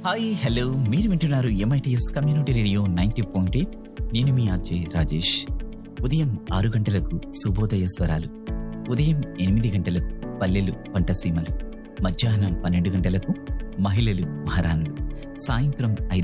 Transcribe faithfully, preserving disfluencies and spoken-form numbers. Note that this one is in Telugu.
హాయ్ హలో మీరు వింటున్నారు MITS community radio ninety point eight. నేను మీ అజయ్ రాజేష్. ఉదయం ఆరు గంటలకు శుభోదయ స్వరాలు, ఉదయం ఎనిమిది గంటలకు పల్లెలు పంటసీమలు, మధ్యాహ్నం పన్నెండు గంటలకు మహిళలు మహారాణులు, సాయంత్రం ఐదు